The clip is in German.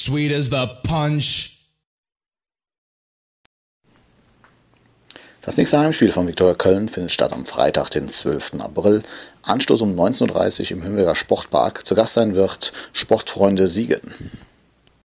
sweet as the punch. Das nächste Heimspiel von Viktoria Köln findet statt am Freitag, den 12. April. Anstoß um 19:30 Uhr im Hümberger Sportpark. Zu Gast sein wird Sportfreunde Siegen.